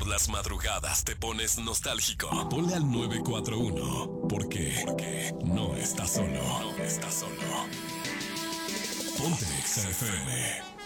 las madrugadas te pones nostálgico, ponle al 941. Porque no estás solo. No estás solo. Ponte Exa FM.